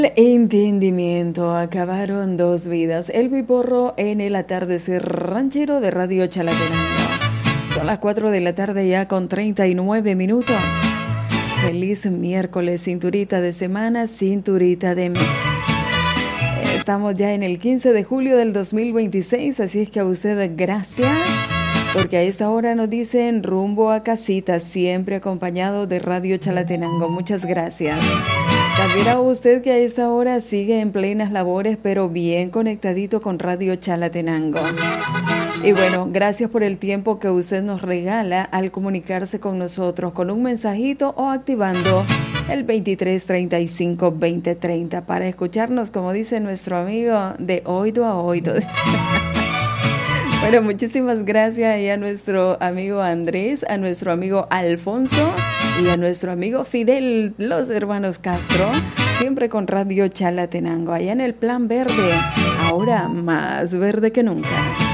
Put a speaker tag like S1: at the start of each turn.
S1: Entendimiento, acabaron dos vidas. El Piporro en el atardecer ranchero de Radio Chalatenango. Son las 4 de la tarde ya con 39 minutos. Feliz miércoles, cinturita de semana, cinturita de mes. Estamos ya en el 15 de julio del 2026, así es que a usted gracias, porque a esta hora nos dicen rumbo a casita, siempre acompañado de Radio Chalatenango. Muchas gracias. También a usted que a esta hora sigue en plenas labores, pero bien conectadito con Radio Chalatenango. Y bueno, gracias por el tiempo que usted nos regala al comunicarse con nosotros con un mensajito o activando el 2335-2030 para escucharnos, como dice nuestro amigo, de oído a oído. Bueno, muchísimas gracias y a nuestro amigo Andrés, a nuestro amigo Alfonso y a nuestro amigo Fidel, los hermanos Castro, siempre con Radio Chalatenango, allá en el Plan Verde, ahora más verde que nunca.